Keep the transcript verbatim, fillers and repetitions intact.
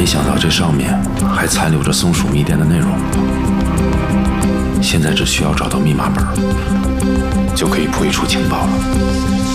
想到这上面还残留着松鼠密电的内容。现在只需要找到密码本，就可以破译出情报了。